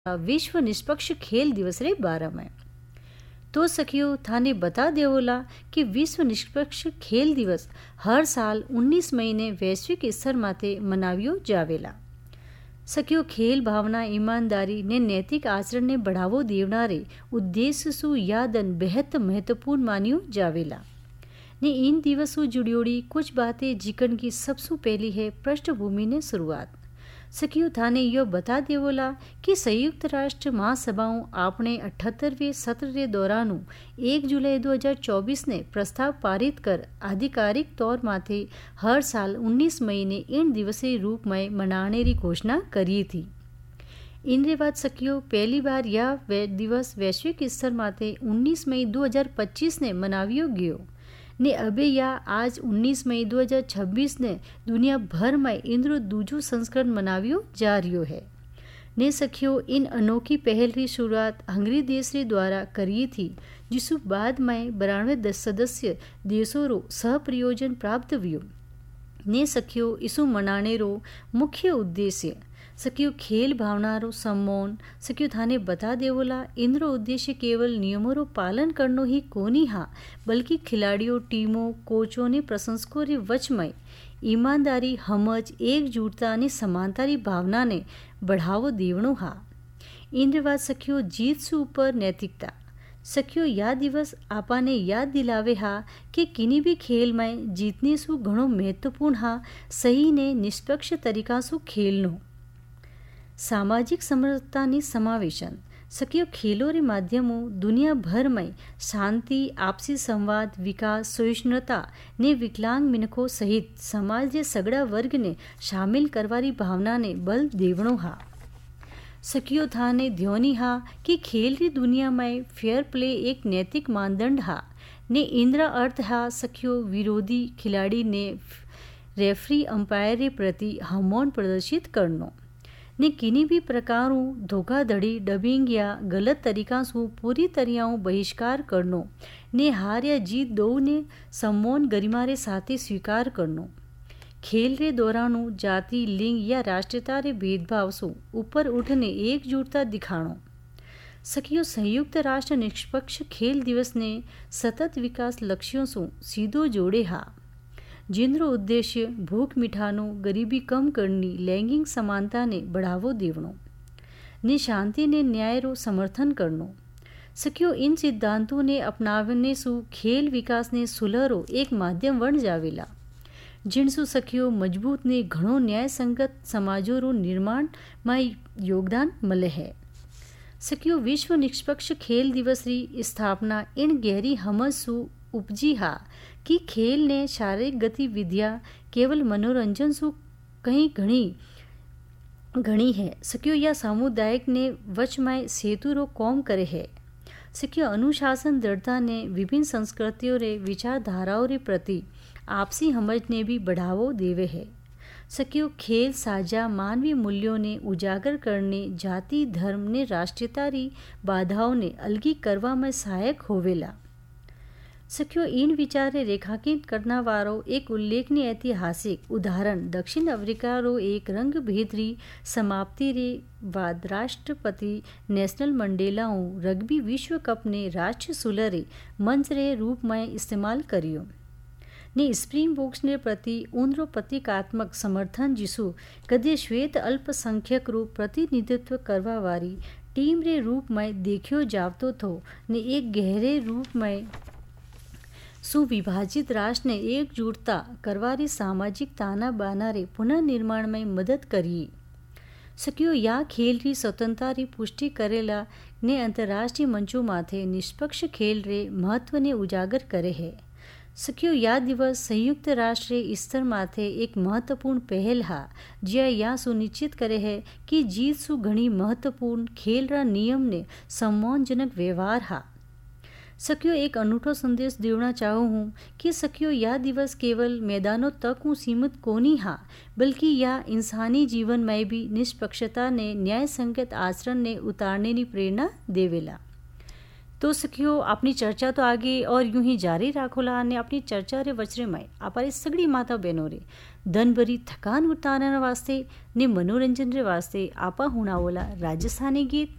विश्व निष्पक्ष खेल दिवस रे बारे में। तो सखियो थाने बता देवोला कि विश्व निष्पक्ष खेल दिवस हर साल 19 मई ने वैश्विक स्तर माथे मनाव्यो जावेला। सखियो खेल भावना ईमानदारी ने नैतिक आचरण ने बढ़ावो देवनारे उद्देश्य सु यादन बेहद महत्वपूर्ण मान्यो जावेला ने इन दिवसों जुड़ियोड़ी कुछ बातें जिकन की सबसे पहली है पृष्ठभूमि ने शुरुआत। सखियो थाने यो बता देवोला कि संयुक्त राष्ट्र महासभाओं आपने 78वें सत्र रे दौरान 1 जुलाई 2024 ने प्रस्ताव पारित कर आधिकारिक तौर माथे हर साल 19 मई ने इन दिवसीय रूप में मनाने की घोषणा करी थी। इनके बाद सखियो पहली बार यह दिवस वैश्विक स्तर माथे 19 मई 2025 ने मनाव्यो गयो ने अबे या आज 19 मई 2026 ने दुनिया भर में इंद्र दूजो संस्करण मनाव्यो जा रह्यो है ने सखियो इन अनोखी पहल की शुरुआत हंगरी देश रे द्वारा करी थी जिसु बाद में 92 सदस्य देशों रो सह प्रयोजन प्राप्त हुयो ने सखियो इसु मनाने रो मुख्य उद्देश्य सखियो खेल भावना रो सम्मान सखियो थाने बता देवोला इंद्रो उद्देश्य केवल नियमों रो पालन करनो ही कोनी हा बल्कि खिलाड़ियों टीमों कोचों ने प्रशंसकों रे वच में ईमानदारी हमज एकजुटता ने समानता री भावना ने बढ़ावो देवनो हा। इंद्र बाद सखियो जीत से ऊपर नैतिकता सखियो या दिवस आपाने याद दिलावे हा कि किनी भी खेल में जीतने सु घणो महत्वपूर्ण हा सही ने निष्पक्ष तरीका सु खेलनो। सामाजिक समरसतानी समावेशन सखियो खेलों रे माध्यमों दुनिया भर में शांति आपसी संवाद विकास सहिष्णुता ने विकलांग मिनखों सहित समाज के सगड़ा वर्ग ने शामिल करवारी भावना ने बल देवणो हा। सखियो थाने ध्योनी हा कि खेल री दुनिया में फेयर प्ले एक नैतिक मानदंड हा ने इंद्रा अर्थ हा सखियो विरोधी खिलाड़ी ने रेफरी अंपायर रे प्रति हमौन प्रदर्शित करनो ने किन्हीं भी प्रकारों धोखाधड़ी डबिंग या गलत तरीका से पूरी तरह बहिष्कार करनो ने हार या जीत दो ने सम्मान गरिमा रे साथे स्वीकार करनो खेल रे दौरान जाति लिंग या राष्ट्रीयता रे भेदभाव से ऊपर उठने एकजुटता दिखाणो। सखियो संयुक्त राष्ट्र निष्पक्ष खेल दिवस ने सतत विकास लक्ष्यों से सीधो जोड़े हा जिनरो उद्देश्य भूख मिठानो गरीबी कम करनी लैंगिक समानता ने बढ़ावो देवनो ने शांति ने न्याय रो समर्थन करनो। सखियो इन सिद्धांतों ने अपनावने सु खेल विकास ने सुलहरो एक माध्यम बन जावेला जिनसु सखियो मजबूत ने घणो न्याय संगत समाजों रो निर्माण में योगदान मले है। सखियो विश्व निष्पक्ष खेल दिवस री स्थापना इन गहरी हमज सु उपजी हा कि खेल ने शारीरिक गतिविधियां केवल मनोरंजन सु कहीं घणी है सखियो या सामुदायिक ने वच में सेतु रो कौम करे है। सखियो अनुशासन दृढ़ता ने विभिन्न संस्कृतियों रे विचारधाराओं रे प्रति आपसी समझ ने भी बढ़ावो देवे है। सखियो खेल साझा मानवीय मूल्यों ने उजागर करने जाति धर्म ने राष्ट्रीयता री बाधाओं ने अलगी करवा में सहायक होवेला। सखियो इन विचारे रेखांकित करना वारो एक उल्लेखनीय ऐतिहासिक उदाहरण दक्षिण अफ्रीका रो एक रंग भेद री समाप्ति रे बाद राष्ट्रपति नेशनल मंडेलाओं रग्बी विश्व कप ने राष्ट्रीय सुलह मंच रे रूप में इस्तेमाल करियो ने स्प्रिंग बोक्स ने प्रति उनरो प्रतीकात्मक समर्थन जिसु कदे श्वेत अल्पसंख्यक रो प्रतिनिधित्व करवा वारी टीम रे रूप में देखियो जावतो थो ने एक गहरे रूप में सुविभाजित राष्ट्र ने एकजुटता करवारी सामाजिक ताना बाना रे पुनर्निर्माण में मदद करी। सखियो या खेल री स्वतंत्रता री पुष्टि करेला ने अंतर्राष्ट्रीय मंचों माथे निष्पक्ष खेल रे महत्व ने उजागर करे है। सखियो या दिवस संयुक्त राष्ट्र स्तर माथे एक महत्वपूर्ण पहल हा जिया या सुनिश्चित करे है कि जीत सु घणी महत्वपूर्ण खेल रा नियम ने सम्मानजनक व्यवहार हा। सखियो एक अनूठो संदेश देना चाहूँ हूँ कि सखियो यह दिवस केवल मैदानों तक सीमित कोनी हा बल्कि यह इंसानी जीवन में भी निष्पक्षता ने न्याय संगत आचरण ने उतारने की प्रेरणा देवेला। तो सखियो अपनी चर्चा तो आगे और यूं ही जारी राखोला ने अपनी चर्चा रे वचरे में आपारी सगड़ी माता बहनों रे धन भरी थकान उतारने वास्ते ने मनोरंजन रे वास्ते आपा हुणावोला राजस्थानी गीत